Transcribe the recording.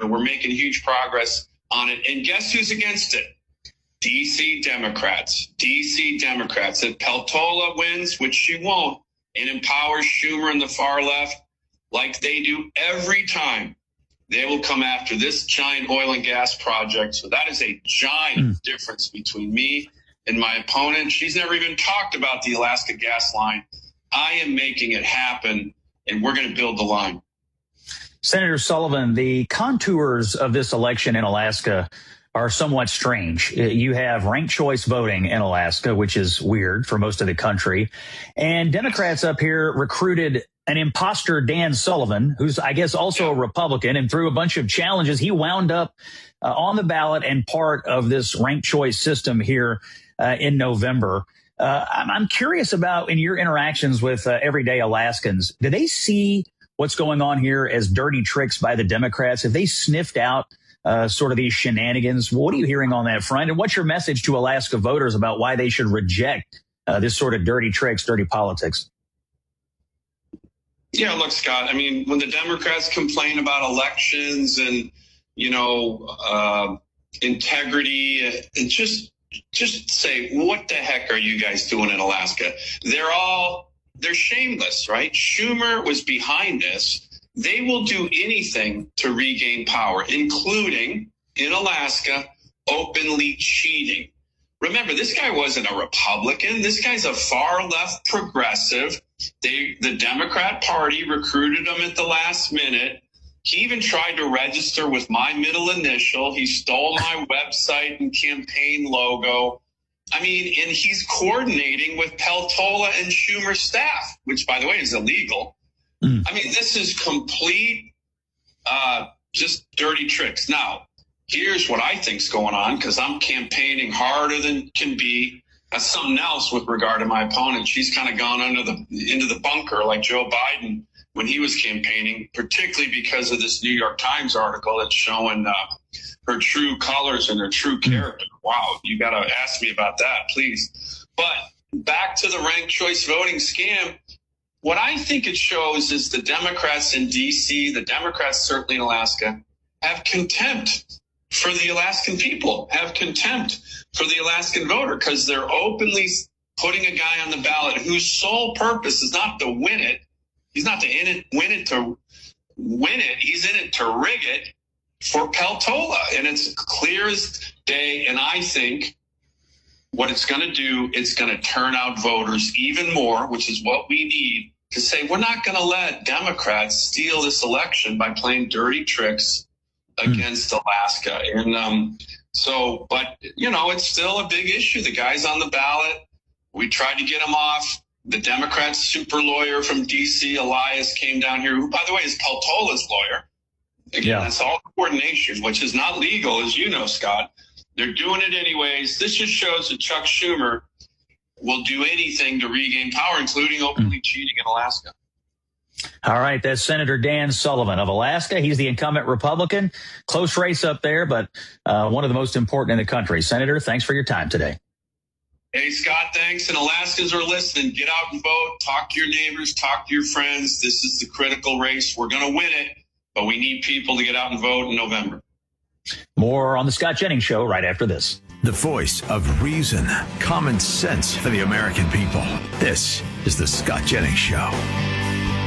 and we're making huge progress on it. And guess who's against it? DC Democrats. DC Democrats. If Peltola wins, which she won't, and empowers Schumer and the far left like they do every time, they will come after this giant oil and gas project. So that is a giant difference between me and my opponent. She's never even talked about the Alaska gas line. I am making it happen, and we're going to build the line. Senator Sullivan, the contours of this election in Alaska are somewhat strange. You have ranked choice voting in Alaska, which is weird for most of the country. And Democrats up here recruited an imposter, Dan Sullivan, who's, I guess, also a Republican, and through a bunch of challenges, he wound up on the ballot and part of this ranked choice system here in November. I'm curious about, in your interactions with everyday Alaskans, do they see what's going on here as dirty tricks by the Democrats? Have they sniffed out sort of these shenanigans? What are you hearing on that front? And what's your message to Alaska voters about why they should reject this sort of dirty tricks, dirty politics? Yeah, look, Scott, I mean, when the Democrats complain about elections and, integrity, and just say, what the heck are you guys doing in Alaska? They're shameless, right? Schumer was behind this. They will do anything to regain power, including in Alaska, openly cheating. Remember, this guy wasn't a Republican. This guy's a far left progressive. The Democrat Party recruited him at the last minute. He even tried to register with my middle initial. He stole my website and campaign logo. I mean, and he's coordinating with Peltola and Schumer's staff, which, by the way, is illegal. I mean, this is complete, just dirty tricks. Now, here's what I think's going on, because I'm campaigning harder than can be. That's something else with regard to my opponent. She's kind of gone into the bunker like Joe Biden when he was campaigning, particularly because of this New York Times article that's showing her true colors and her true character. Wow, you got to ask me about that, please. But back to the ranked choice voting scam. What I think it shows is the Democrats in D.C., the Democrats certainly in Alaska, have contempt for the Alaskan people, have contempt for the Alaskan voter, because they're openly putting a guy on the ballot whose sole purpose is not to win it. He's not to win it to win it. He's in it to rig it for Peltola. And it's clear as day. And I think what it's going to do, it's going to turn out voters even more, which is what we need to say, we're not going to let Democrats steal this election by playing dirty tricks against Alaska. And but, it's still a big issue. The guy's on the ballot. We tried to get him off. The Democrat super lawyer from D.C., Elias, came down here, who, by the way, is Peltola's lawyer. Again, That's all coordination, which is not legal, as you know, Scott. They're doing it anyways. This just shows that Chuck Schumer will do anything to regain power, including openly cheating in Alaska. All right, that's Senator Dan Sullivan of Alaska. He's the incumbent Republican. Close race up there, but one of the most important in the country. Senator, thanks for your time today. Hey, Scott, thanks. And Alaskans are listening. Get out and vote. Talk to your neighbors. Talk to your friends. This is the critical race. We're going to win it, but we need people to get out and vote in November. More on The Scott Jennings Show right after this. The voice of reason, common sense for the American people. This is The Scott Jennings Show.